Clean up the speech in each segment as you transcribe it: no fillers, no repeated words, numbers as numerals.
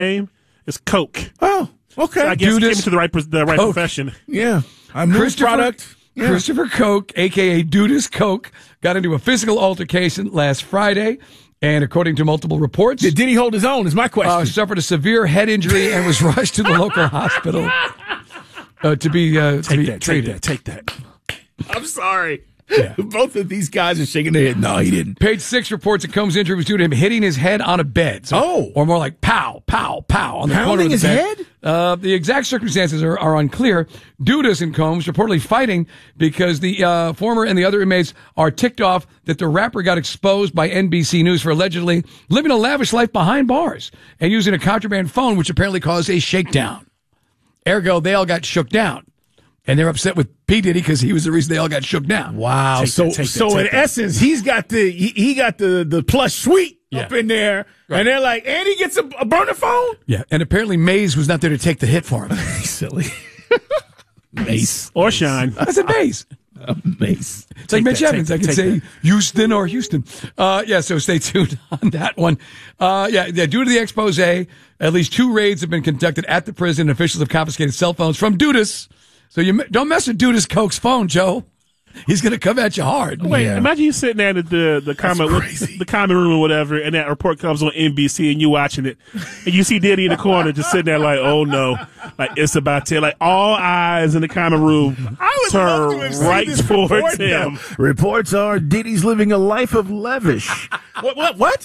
name is Coke. Oh, okay. So I guess he came into the right profession. Yeah. A news product. Yeah. Christopher Koch, a.k.a. Dudas Koch, got into a physical altercation last Friday. And according to multiple reports... Did he hold his own is my question. Suffered a severe head injury and was rushed to the local hospital to be treated. Take that. I'm sorry. Yeah. Both of these guys are shaking their head. No, he didn't. Page 6 reports that Combs' injury was due to him hitting his head on a bed. Or more like pow, pow, pow on the corner of the bed. Pounding his head? The exact circumstances are unclear. Dudas and Combs reportedly fighting because the former and the other inmates are ticked off that the rapper got exposed by NBC News for allegedly living a lavish life behind bars and using a contraband phone, which apparently caused a shakedown. Ergo, they all got shook down. And they're upset with P. Diddy because he was the reason they all got shook down. Wow. So in essence, he got the plush suite up in there. Right. And they're like, and he gets a burner phone? Yeah. And apparently Maze was not there to take the hit for him. Silly. Mace. Or Shine. I said Maze. Mace. It's like Mitch Evans. I could say Houston or Houston. So stay tuned on that one. Due to the expose, at least 2 raids have been conducted at the prison. Officials have confiscated cell phones from Dudas. So you don't mess with Dudas Koch's phone, Joe. He's going to come at you hard. Wait, imagine you sitting there at the comment room or whatever, and that report comes on NBC, and you watching it, and you see Diddy in the corner just sitting there like, oh no, like it's about to, like all eyes in the comment room turn right towards him. Reports are Diddy's living a life of lavish. What?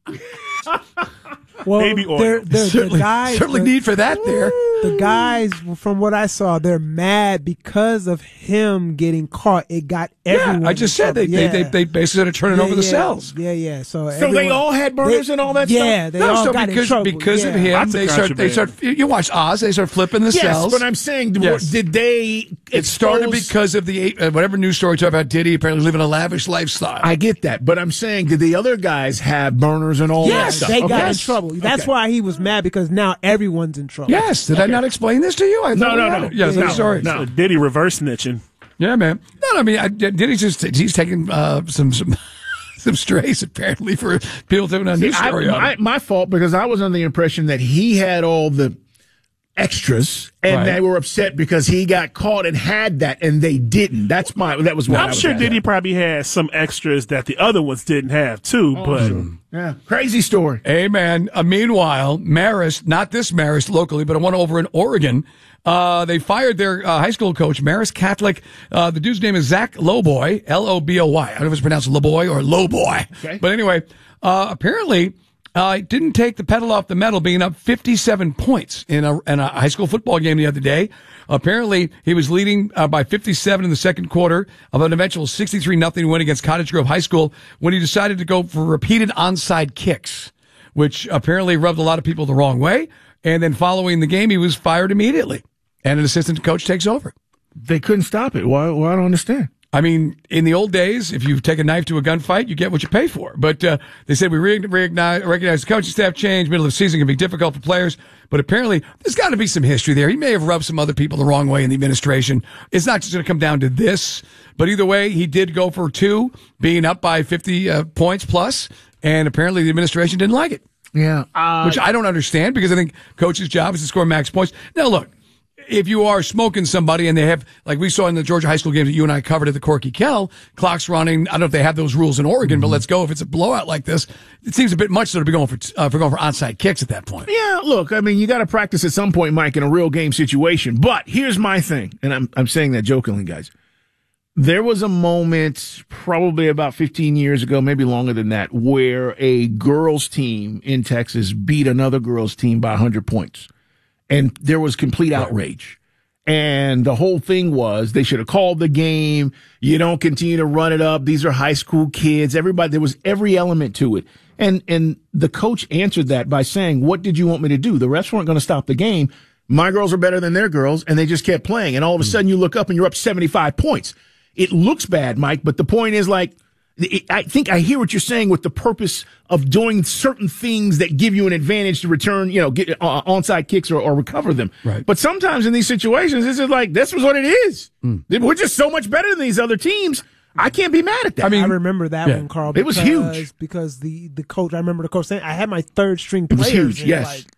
Well, certainly, the guys, certainly need for that there. The guys, from what I saw, they're mad because of him getting caught. It got everyone. Yeah, I just said they basically started turning over the cells. Yeah. So they all had burners and all that stuff? Yeah, they all got in trouble. Because of him, they start. You watch Oz, they start flipping the cells. Yes, but I'm saying, did they It started because of the whatever news story talked about Diddy apparently living a lavish lifestyle. I get that, but I'm saying, did the other guys have burners and all that stuff? Yes, they got in trouble. That's why he was mad, because now everyone's in trouble. Yes, did I not explain this to you? No. Yeah, sorry. No. Diddy reverse snitching. Yeah, man. No, I mean, Diddy's he's taking some strays apparently for people doing a news story. My fault, because I was under the impression that he had all the extras, and they were upset because he got caught and had that, and they didn't. That was what I'm sure Diddy probably had some extras that the other ones didn't have too. Yeah, crazy story. Hey, man. Meanwhile, Marist, not this Marist locally, but one over in Oregon, they fired their high school coach, Marist Catholic. The dude's name is Zach Loboy, Loboy. I don't know if it's pronounced Loboy or Loboy. Okay. But anyway, apparently, didn't take the pedal off the metal, being up 57 points in a high school football game the other day. Apparently, he was leading by 57 in the second quarter of an eventual 63-0 win against Cottage Grove High School when he decided to go for repeated onside kicks, which apparently rubbed a lot of people the wrong way. And then following the game, he was fired immediately, and an assistant coach takes over. They couldn't stop it. Why? I don't understand. I mean, in the old days, if you take a knife to a gunfight, you get what you pay for. But they said we recognize the coaching staff change. Middle of the season can be difficult for players. But apparently, there's got to be some history there. He may have rubbed some other people the wrong way in the administration. It's not just going to come down to this. But either way, he did go for 2, being up by 50 points plus. And apparently, the administration didn't like it. Yeah. Which I don't understand, because I think coach's job is to score max points. Now, look. If you are smoking somebody and they have, like we saw in the Georgia high school games that you and I covered at the Corky Kell, clocks running. I don't know if they have those rules in Oregon, but let's go. If it's a blowout like this, it seems a bit much to be going for onside kicks at that point. Yeah, look, I mean, you got to practice at some point, Mike, in a real game situation. But here's my thing, and I'm saying that jokingly, guys. There was a moment probably about 15 years ago, maybe longer than that, where a girls' team in Texas beat another girls' team by 100 points. And there was complete outrage. And the whole thing was they should have called the game. You don't continue to run it up. These are high school kids. Everybody, there was every element to it. And the coach answered that by saying, what did you want me to do? The refs weren't going to stop the game. My girls are better than their girls. And they just kept playing. And all of a sudden you look up and you're up 75 points. It looks bad, Mike, but the point is, like, I think I hear what you're saying with the purpose of doing certain things that give you an advantage to return, get onside kicks or recover them. Right. But sometimes in these situations, it's just like, this was what it is. We're just so much better than these other teams. I can't be mad at that. I mean, I remember that one, Carl. It was huge. Because the coach, I remember the coach saying, I had my third string players. It was huge, yes.